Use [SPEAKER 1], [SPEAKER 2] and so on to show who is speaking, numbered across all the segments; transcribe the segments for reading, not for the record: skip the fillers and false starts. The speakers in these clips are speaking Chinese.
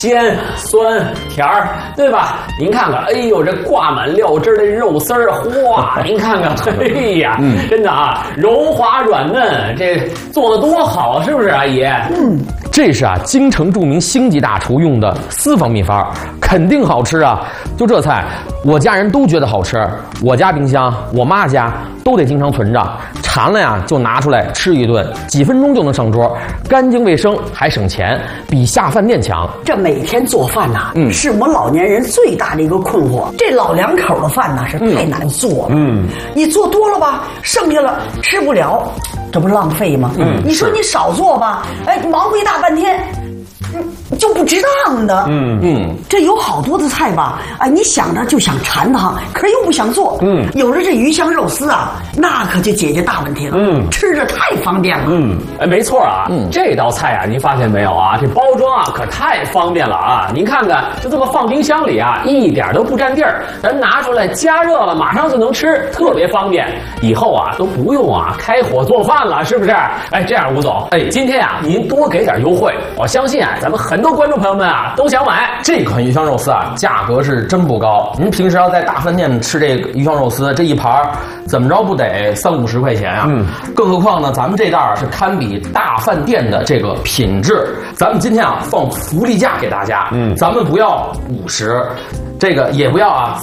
[SPEAKER 1] 鲜酸甜儿，对吧？您看看，哎呦，这挂满料汁的肉丝儿，哇！您看看，哎呀，真的啊，柔滑软嫩，这做的多好，是不是，阿姨？
[SPEAKER 2] 这是京城著名星级大厨用的私房秘方，肯定好吃啊！就这菜，我家人都觉得好吃，我家冰箱、我妈家都得经常存着，馋了呀就拿出来吃一顿，几分钟就能上桌，干净卫生还省钱，比下饭店强。
[SPEAKER 3] 这每天做饭呐，是我们老年人最大的一个困惑。这老两口的饭呐是太难做了，你做多了吧，剩下了吃不了，这不浪费吗？你说你少做吧，哎，忙活一大半天。就不值当的，这有好多的菜吧，哎，你想着就想馋它，可是又不想做，有了这鱼香肉丝啊，那可就解决大问题了，吃着太方便了，
[SPEAKER 1] 哎，没错啊，这道菜啊，您发现没有啊？这包装啊可太方便了啊！您看看，就这么放冰箱里啊，一点都不占地儿，咱拿出来加热了，马上就能吃，特别方便。以后啊都不用啊开火做饭了，是不是？哎，这样吴总，哎，今天啊您多给点优惠，我相信啊咱们很多观众朋友们啊都想买
[SPEAKER 2] 这款鱼香肉丝啊，价格是真不高。您平时要在大饭店吃这个鱼香肉丝，这一盘怎么着不得30-50块钱啊？更何况呢，咱们这袋是堪比大饭店的这个品质。咱们今天啊放福利价给大家，咱们不要50，这个也不要啊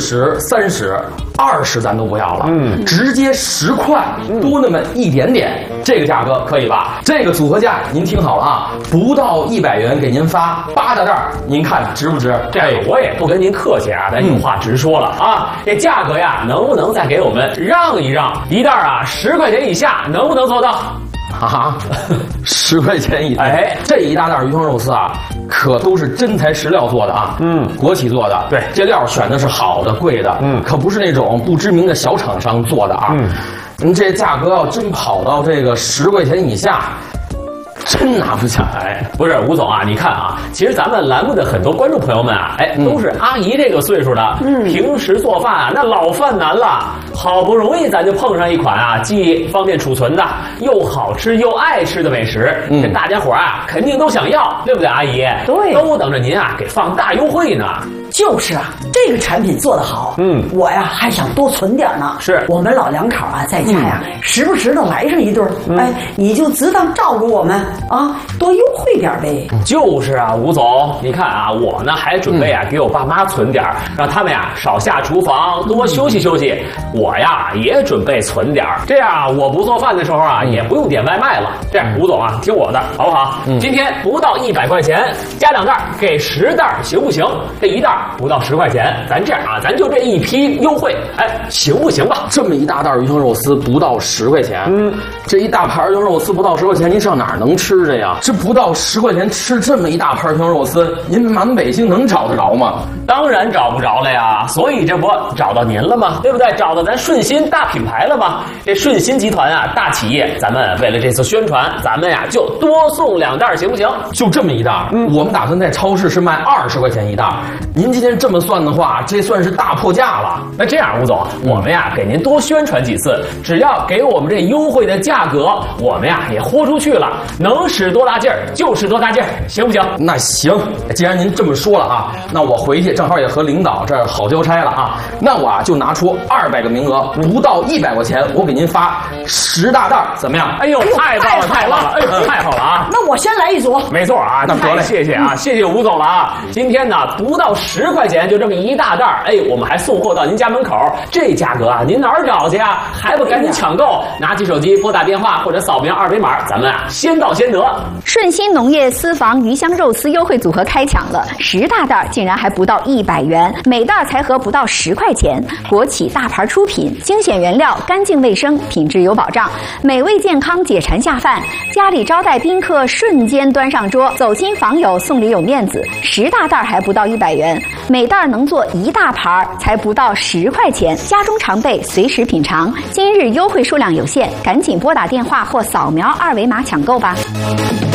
[SPEAKER 2] 40、30、20，咱都不要了，直接10块，多那么一点点，这个价格可以吧？这个组合价您听好了啊，不到100元给您发8大袋，您看值不值？
[SPEAKER 1] 这我也不跟您客气啊，咱有话直说了啊，这价格呀，能不能再给我们让一让？一袋啊10块钱以下，能不能做到？
[SPEAKER 2] 啊，10块钱一袋，哎，这一大袋鱼香肉丝啊，可都是真材实料做的啊，国企做的，对，这料选的是好的、贵的，可不是那种不知名的小厂商做的啊，您这价格要真跑到这个10块钱以下，真拿不下来。
[SPEAKER 1] 不是吴总啊，你看啊，其实咱们栏目的很多观众朋友们啊，哎，都是阿姨这个岁数的，平时做饭啊，那老犯难了，好不容易咱就碰上一款啊，既方便储存的，又好吃又爱吃的美食，这大家伙啊肯定都想要，对不对，阿姨？
[SPEAKER 3] 对，
[SPEAKER 1] 都等着您啊给放大优惠呢。
[SPEAKER 3] 就是啊，这个产品做得好，我呀还想多存点呢。
[SPEAKER 1] 是
[SPEAKER 3] 我们老两口啊，在家呀，时不时的来上一顿，哎，你就只当照顾我们啊，多优惠点呗。
[SPEAKER 1] 就是啊，吴总，你看啊，我呢还准备啊给我爸妈存点，让他们呀少下厨房，多休息休息。我呀也准备存点，这样我不做饭的时候啊，也不用点外卖了。这样，吴总啊，听我的，好不好？今天不到100块钱，加2袋，给10袋，行不行？这一袋不到10块钱，咱这样啊，咱就这一批优惠，哎，行不行吧？
[SPEAKER 2] 这么一大袋鱼香肉丝不到10块钱，这一大盘鱼香肉丝不到10块钱，您上哪儿能吃去呀？这不到10块钱吃这么一大盘鱼香肉丝，您满北京能找得着吗？
[SPEAKER 1] 当然找不着了呀，所以这不找到您了吗？对不对？找到咱顺心大品牌了吗？这顺心集团啊，大企业，咱们为了这次宣传，咱们呀就多送2袋，行不行？
[SPEAKER 2] 就这么一袋，我们打算在超市是卖20块钱一袋，您今天这么算的话，这算是大破价了。
[SPEAKER 1] 那这样，吴总，我们呀给您多宣传几次，只要给我们这优惠的价格，我们呀也豁出去了，能使多大劲儿就使多大劲儿，行不行？
[SPEAKER 2] 那行，既然您这么说了啊，那我回去正好也和领导这儿好交差了啊，那我啊就拿出200个名额，不到100块钱，我给您发10大袋，怎么样？
[SPEAKER 1] 哎呦，太棒了，太棒了，哎呦，太好了啊！
[SPEAKER 3] 那我先来一组。
[SPEAKER 1] 没错啊，那得嘞，谢谢啊，谢谢吴总了啊！今天呢，不到10块钱就这么一大袋，哎，我们还送货到您家门口，这价格啊，您哪儿找去啊？还不赶紧抢购？拿起手机拨打电话或者扫描2维码，咱们啊先到先得。
[SPEAKER 4] 顺心农业私房鱼香肉丝优惠组合开抢了，10大袋竟然还不到100元，每袋才合不到10块钱。国企大牌出品，精选原料，干净卫生，品质有保障，美味健康，解馋下饭。家里招待宾客瞬间端上桌，走亲访友送礼有面子。10大袋还不到100元，每袋能做1大盘，才不到10块钱。家中常备，随时品尝。今日优惠数量有限，赶紧拨打电话或扫描2维码抢购吧。